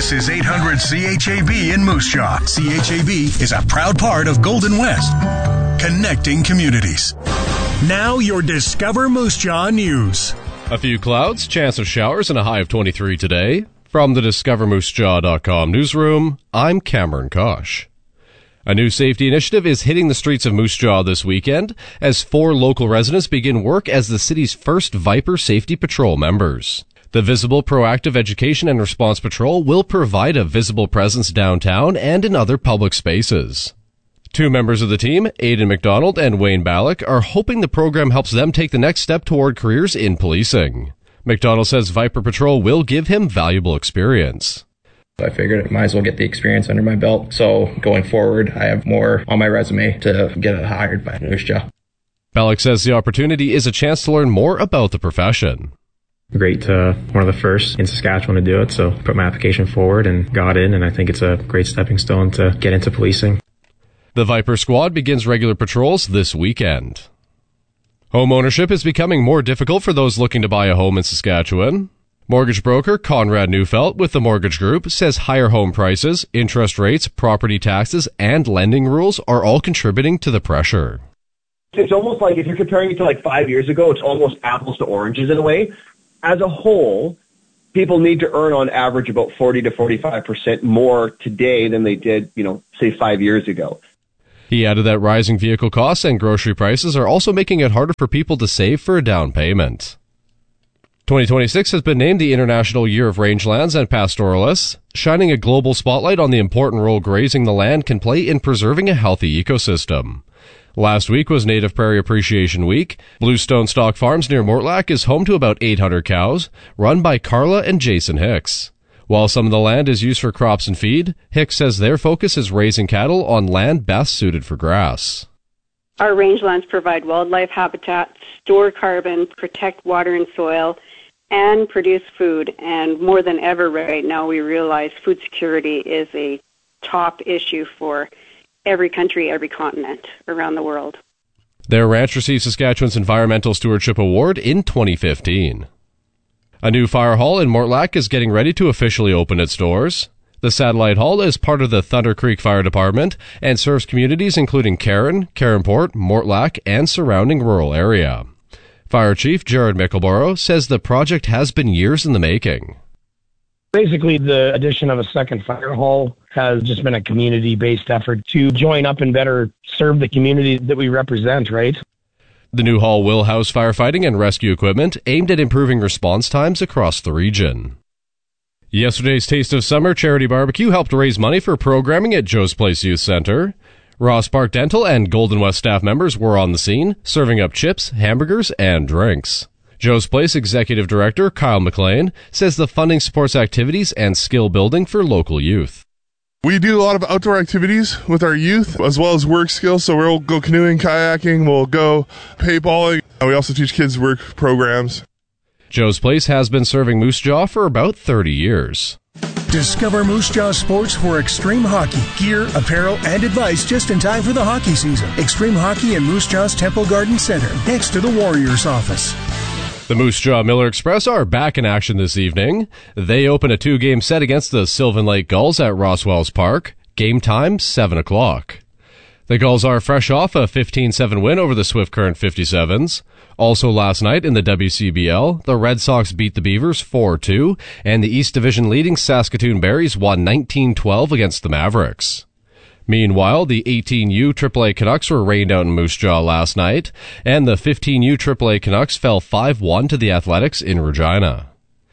This is 800 CHAB in Moose Jaw. CHAB is a proud part of Golden West, connecting communities. Now your Discover Moose Jaw news. A few clouds, chance of showers, and a high of 23 today. From the DiscoverMooseJaw.com newsroom, I'm Cameron Kosh. A new safety initiative is hitting the streets of Moose Jaw this weekend as 4 local residents begin work as the city's first Viper Safety Patrol members. The Visible Proactive Education and Response Patrol will provide a visible presence downtown and in other public spaces. 2 members of the team, Aidan McDonald and Wayne Ballack, are hoping the program helps them take the next step toward careers in policing. McDonald says Viper Patrol will give him valuable experience. I figured I might as well get the experience under my belt, so going forward, I have more on my resume to get hired by Moose Jaw. Ballack says the opportunity is a chance to learn more about the profession. Great, one of the first in Saskatchewan to do it, so put my application forward and got in, and I think it's a great stepping stone to get into policing. The Viper Squad begins regular patrols this weekend. Home ownership is becoming more difficult for those looking to buy a home in Saskatchewan. Mortgage broker Conrad Neufeld with the Mortgage Group says higher home prices, interest rates, property taxes, and lending rules are all contributing to the pressure. It's almost like if you're comparing it to like 5 years ago, it's almost apples to oranges in a way. As a whole, people need to earn on average about 40 to 45% more today than they did, say 5 years ago. He added that rising vehicle costs and grocery prices are also making it harder for people to save for a down payment. 2026 has been named the International Year of Rangelands and Pastoralists, shining a global spotlight on the important role grazing the land can play in preserving a healthy ecosystem. Last week was Native Prairie Appreciation Week. Bluestone Stock Farms near Mortlach is home to about 800 cows, run by Carla and Jason Hicks. While some of the land is used for crops and feed, Hicks says their focus is raising cattle on land best suited for grass. Our rangelands provide wildlife habitat, store carbon, protect water and soil, and produce food. And more than ever right now, we realize food security is a top issue for every country, every continent around the world. Their ranch received Saskatchewan's Environmental Stewardship Award in 2015. A new fire hall in Mortlach is getting ready to officially open its doors. The Satellite Hall is part of the Thunder Creek Fire Department and serves communities including Caron, Caronport, Mortlach, and surrounding rural area. Fire Chief Jared Mickleborough says the project has been years in the making. Basically, the addition of a second fire hall has just been a community-based effort to join up and better serve the community that we represent, right? The new hall will house firefighting and rescue equipment aimed at improving response times across the region. Yesterday's Taste of Summer charity barbecue helped raise money for programming at Joe's Place Youth Center. Ross Park Dental and Golden West staff members were on the scene, serving up chips, hamburgers, and drinks. Joe's Place Executive Director Kyle McLean says the funding supports activities and skill building for local youth. We do a lot of outdoor activities with our youth as well as work skills, so we'll go canoeing, kayaking, we'll go paintballing. We also teach kids work programs. Joe's Place has been serving Moose Jaw for about 30 years. Discover Moose Jaw Sports for Extreme Hockey. Gear, apparel, and advice just in time for the hockey season. Extreme Hockey in Moose Jaw's Temple Garden Center, next to the Warriors office. The Moose Jaw Miller Express are back in action this evening. They open a 2-game set against the Sylvan Lake Gulls at Rosswells Park. Game time, 7 o'clock. The Gulls are fresh off a 15-7 win over the Swift Current 57s. Also last night in the WCBL, the Red Sox beat the Beavers 4-2, and the East Division leading Saskatoon Berries won 19-12 against the Mavericks. Meanwhile, the 18U AAA Canucks were rained out in Moose Jaw last night, and the 15U AAA Canucks fell 5-1 to the Athletics in Regina.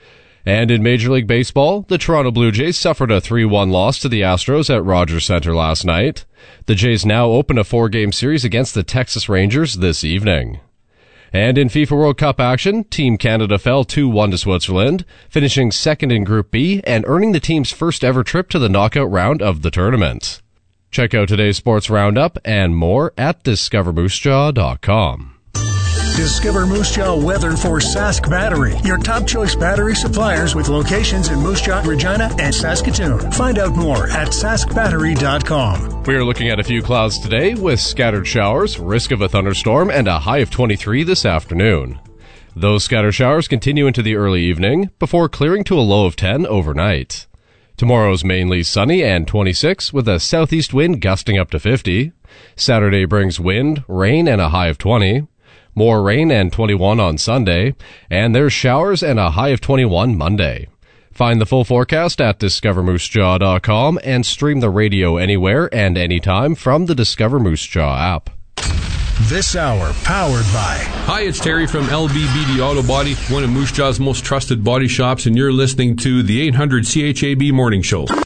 And in Major League Baseball, the Toronto Blue Jays suffered a 3-1 loss to the Astros at Rogers Center last night. The Jays now open a 4-game series against the Texas Rangers this evening. And in FIFA World Cup action, Team Canada fell 2-1 to Switzerland, finishing second in Group B and earning the team's first ever trip to the knockout round of the tournament. Check out today's sports roundup and more at DiscoverMooseJaw.com. Discover Moose Jaw weather for Sask Battery, your top choice battery suppliers with locations in Moose Jaw, Regina, and Saskatoon. Find out more at saskbattery.com. We are looking at a few clouds today with scattered showers, risk of a thunderstorm, and a high of 23 this afternoon. Those scattered showers continue into the early evening before clearing to a low of 10 overnight. Tomorrow's mainly sunny and 26 with a southeast wind gusting up to 50. Saturday brings wind, rain, and a high of 20. More rain and 21 on Sunday. And there's showers and a high of 21 Monday. Find the full forecast at discovermoosejaw.com and stream the radio anywhere and anytime from the Discover Moose Jaw app. This hour powered by... Hi, it's Terry from LBBD Auto Body, one of Moose Jaw's most trusted body shops, and you're listening to the 800 CHAB Morning Show.